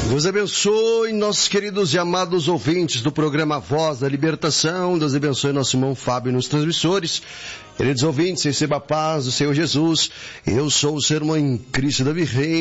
Deus abençoe nossos queridos e amados ouvintes do programa Voz da Libertação. Deus abençoe nosso irmão Fábio nos transmissores. Queridos ouvintes, receba a paz do Senhor Jesus. Eu sou o seu irmão em Cristo Davi Reis.